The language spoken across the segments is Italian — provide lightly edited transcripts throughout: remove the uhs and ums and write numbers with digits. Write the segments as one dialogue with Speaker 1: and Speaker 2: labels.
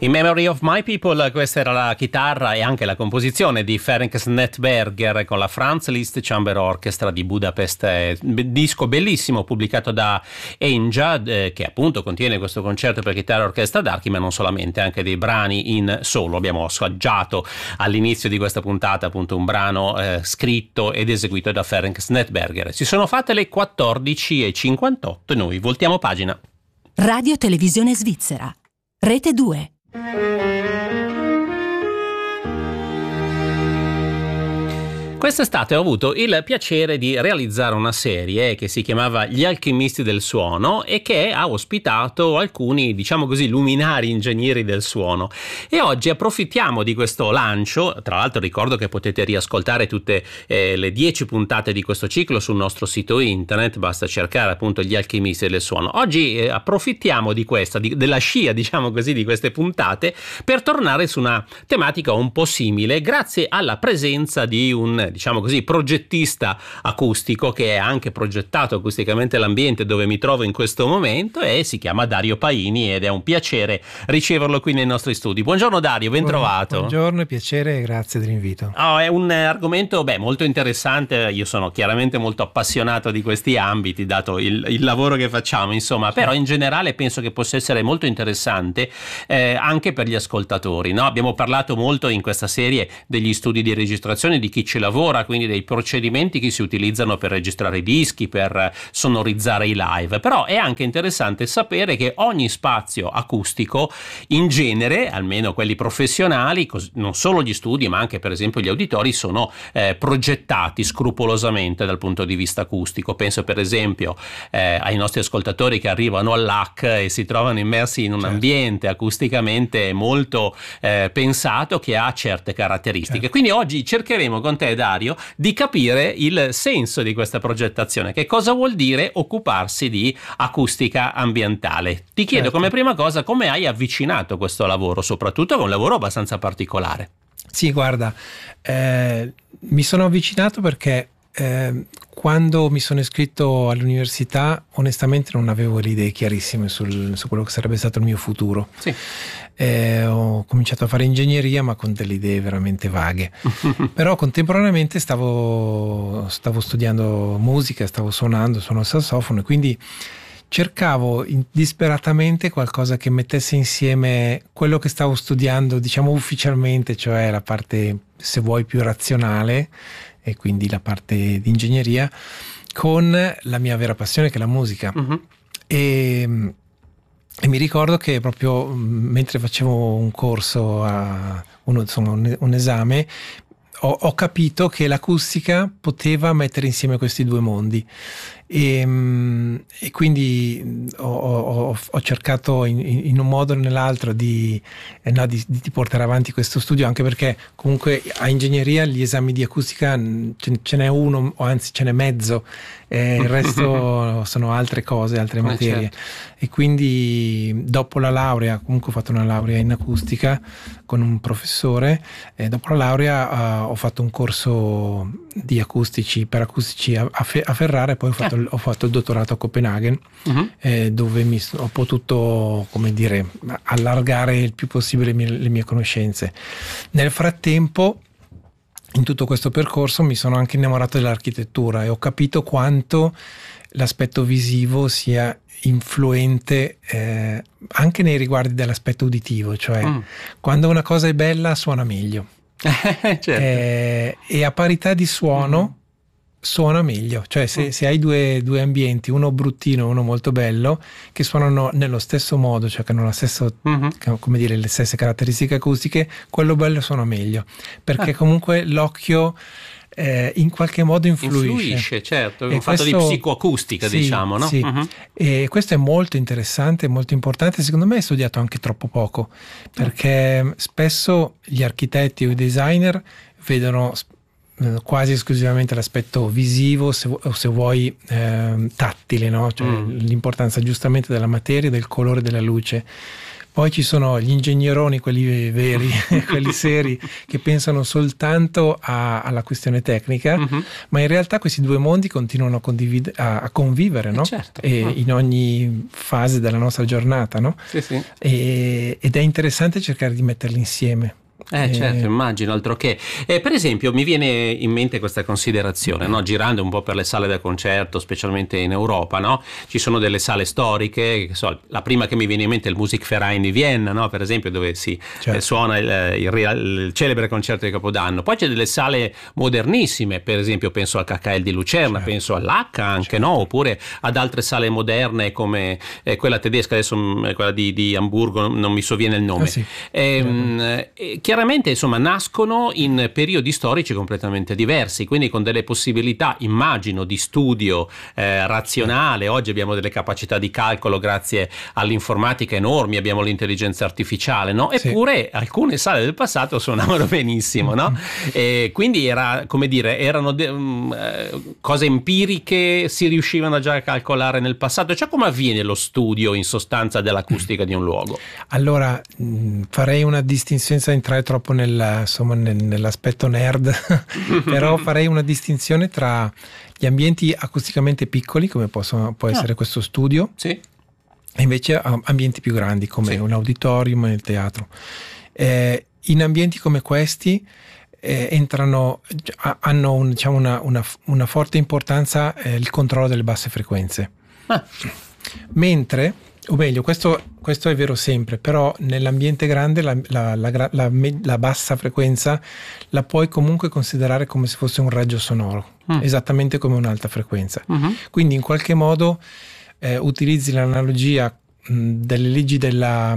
Speaker 1: In Memory of My People, questa era la chitarra e anche la composizione di Ferenc Snettberger con la Franz Liszt Chamber Orchestra di Budapest, disco bellissimo pubblicato da Enja, che appunto contiene questo concerto per chitarra e orchestra d'archi, ma non solamente, anche dei brani in solo. Abbiamo assaggiato all'inizio di questa puntata appunto un brano scritto ed eseguito da Ferenc Snettberger. Si sono fatte le 14:58 e noi voltiamo pagina.
Speaker 2: Radio Televisione Svizzera, Rete 2.
Speaker 1: Quest'estate ho avuto il piacere di realizzare una serie che si chiamava Gli alchimisti del suono e che ha ospitato alcuni, diciamo così, luminari ingegneri del suono. E oggi approfittiamo di questo lancio. Tra l'altro ricordo che potete riascoltare tutte le 10 puntate di questo ciclo sul nostro sito internet, basta cercare appunto Gli alchimisti del suono. Oggi approfittiamo di questa, della scia, diciamo così, di queste puntate per tornare su una tematica un po' simile, grazie alla presenza di un, diciamo così, progettista acustico che ha anche progettato acusticamente l'ambiente dove mi trovo in questo momento, e si chiama Dario Paini ed è un piacere riceverlo qui nei nostri studi. Buongiorno Dario, ben trovato.
Speaker 3: Buongiorno, piacere e grazie dell'invito.
Speaker 1: È un argomento molto interessante. Io sono chiaramente molto appassionato di questi ambiti, dato il lavoro che facciamo, insomma, però in generale penso che possa essere molto interessante anche per gli ascoltatori, no? Abbiamo parlato molto in questa serie degli studi di registrazione, di chi ci lavora, quindi dei procedimenti che si utilizzano per registrare i dischi, per sonorizzare i live. Però è anche interessante sapere che ogni spazio acustico, in genere, almeno quelli professionali, non solo gli studi ma anche per esempio gli auditori, sono progettati scrupolosamente dal punto di vista acustico. Penso per esempio ai nostri ascoltatori che arrivano all'AC e si trovano immersi in un ambiente acusticamente molto pensato, che ha certe caratteristiche. Quindi oggi cercheremo con te, Dario, di capire il senso di questa progettazione. Che cosa vuol dire occuparsi di acustica ambientale? Ti chiedo come prima cosa come hai avvicinato questo lavoro, soprattutto che è un lavoro abbastanza particolare.
Speaker 3: Sì, guarda, mi sono avvicinato perché quando mi sono iscritto all'università onestamente non avevo le idee chiarissime su quello che sarebbe stato il mio futuro.
Speaker 1: Sì.
Speaker 3: Ho cominciato a fare ingegneria ma con delle idee veramente vaghe. Però contemporaneamente stavo studiando musica, suono il sassofono, e quindi cercavo disperatamente qualcosa che mettesse insieme quello che stavo studiando, diciamo ufficialmente, cioè la parte, se vuoi, più razionale, e quindi la parte di ingegneria, con la mia vera passione, che è la musica. E mi ricordo che proprio mentre facevo un corso, un esame, ho capito che l'acustica poteva mettere insieme questi due mondi, e quindi ho cercato in un modo o nell'altro di portare avanti questo studio, anche perché comunque a ingegneria gli esami di acustica ce n'è uno, o anzi ce n'è mezzo, il resto sono altre cose, altre materie.
Speaker 1: Certo.
Speaker 3: E quindi dopo la laurea, comunque ho fatto una laurea in acustica con un professore, e dopo la laurea ho fatto un corso di acustici a Ferrara, e poi ho fatto il dottorato a Copenaghen, dove ho potuto, come dire, allargare il più possibile le mie conoscenze. Nel frattempo, in tutto questo percorso, mi sono anche innamorato dell'architettura e ho capito quanto l'aspetto visivo sia influente anche nei riguardi dell'aspetto uditivo, cioè quando una cosa è bella suona meglio.
Speaker 1: Certo.
Speaker 3: E a parità di suono suona meglio, cioè se hai due ambienti, uno bruttino e uno molto bello, che suonano nello stesso modo, cioè che hanno la stessa, come dire, le stesse caratteristiche acustiche, quello bello suona meglio, perché comunque l'occhio in qualche modo influisce,
Speaker 1: certo, è un fatto di psicoacustica, diciamo, no?
Speaker 3: Sì. E questo è molto interessante, molto importante. Secondo me è studiato anche troppo poco, perché spesso gli architetti o i designer vedono quasi esclusivamente l'aspetto visivo, se vuoi tattile, no? Cioè l'importanza giustamente della materia, del colore, della luce. Poi ci sono gli ingegneroni, quelli veri, quelli seri, che pensano soltanto alla questione tecnica, ma in realtà questi due mondi continuano a convivere, no?
Speaker 1: Certo.
Speaker 3: In ogni fase della nostra giornata, no?
Speaker 1: Sì.
Speaker 3: Ed è interessante cercare di metterli insieme.
Speaker 1: Certo, immagino, altro che. Per esempio mi viene in mente questa considerazione, no? Girando un po' per le sale da concerto, specialmente in Europa, no? Ci sono delle sale storiche, la prima che mi viene in mente è il Musikverein di Vienna, no? Per esempio, dove si suona il celebre concerto di Capodanno. Poi c'è delle sale modernissime, per esempio penso al KKL di Lucerna, penso all'H anche, no? Oppure ad altre sale moderne come quella tedesca, adesso quella di Amburgo, non mi sovviene il nome. Chiaramente, insomma, nascono in periodi storici completamente diversi, quindi con delle possibilità, immagino, di studio razionale. Oggi abbiamo delle capacità di calcolo grazie all'informatica enormi, abbiamo l'intelligenza artificiale, no? Eppure alcune sale del passato suonavano benissimo, no? E quindi era, come dire, erano cose empiriche, si riuscivano già a calcolare nel passato. Cioè, come avviene lo studio in sostanza dell'acustica di un luogo?
Speaker 3: Allora, farei una distinzione senza entrare troppo nell'aspetto nerd, però farei una distinzione tra gli ambienti acusticamente piccoli, come può essere questo studio, e invece ambienti più grandi, come un auditorium e il teatro. In ambienti come questi hanno una forte importanza il controllo delle basse frequenze. Mentre, o meglio, questo è vero sempre, però nell'ambiente grande la bassa frequenza la puoi comunque considerare come se fosse un raggio sonoro, esattamente come un'alta frequenza. Quindi in qualche modo utilizzi l'analogia delle leggi della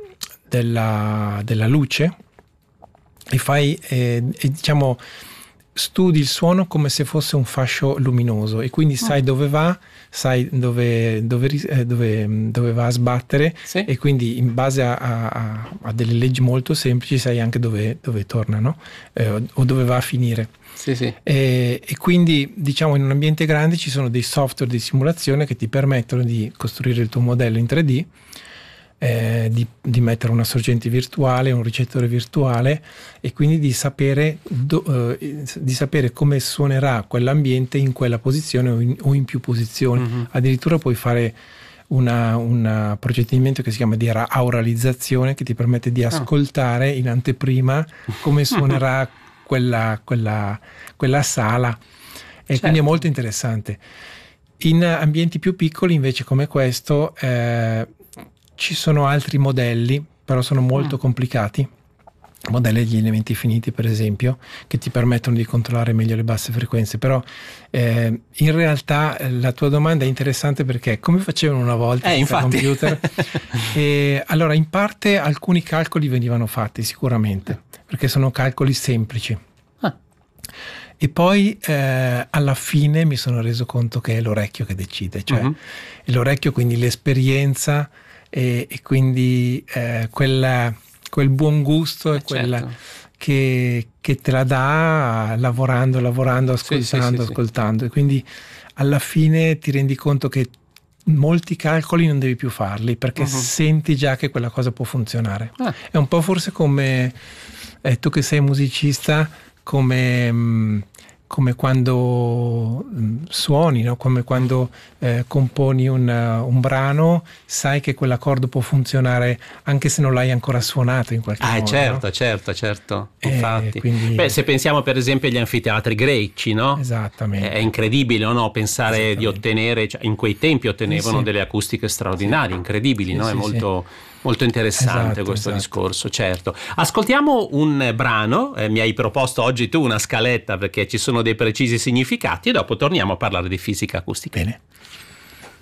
Speaker 3: luce e fai studi il suono come se fosse un fascio luminoso, e quindi sai dove va, sai dove va a sbattere, e quindi in base a delle leggi molto semplici sai anche dove torna, no? O dove va a finire. E quindi, diciamo, in un ambiente grande ci sono dei software di simulazione che ti permettono di costruire il tuo modello in 3D, di mettere una sorgente virtuale, un ricettore virtuale, e quindi di sapere come suonerà quell'ambiente in quella posizione o in più posizioni. Addirittura puoi fare un procedimento che si chiama di auralizzazione, che ti permette di ascoltare in anteprima come suonerà quella sala, e quindi è molto interessante. In ambienti più piccoli invece come questo ci sono altri modelli, però sono molto complicati, modelli degli elementi finiti per esempio, che ti permettono di controllare meglio le basse frequenze. Però in realtà la tua domanda è interessante, perché come facevano una volta il computer? Allora, in parte alcuni calcoli venivano fatti sicuramente, perché sono calcoli semplici. E poi alla fine mi sono reso conto che è l'orecchio che decide, cioè l'orecchio, quindi l'esperienza, e quindi quel buon gusto e quella che te la dà lavorando, ascoltando. E quindi alla fine ti rendi conto che molti calcoli non devi più farli, perché senti già che quella cosa può funzionare. È un po' forse come tu che sei musicista, come quando suoni, no? Come quando componi un brano, sai che quell'accordo può funzionare anche se non l'hai ancora suonato in qualche modo.
Speaker 1: Certo. Infatti.
Speaker 3: Quindi,
Speaker 1: se pensiamo per esempio agli anfiteatri greci, no?
Speaker 3: Esattamente.
Speaker 1: È incredibile, no? Pensare di ottenere, cioè, in quei tempi ottenevano delle acustiche straordinarie, incredibili, no? È molto interessante questo discorso, certo. Ascoltiamo un brano, mi hai proposto oggi tu una scaletta perché ci sono dei precisi significati, e dopo torniamo a parlare di fisica acustica.
Speaker 3: Bene.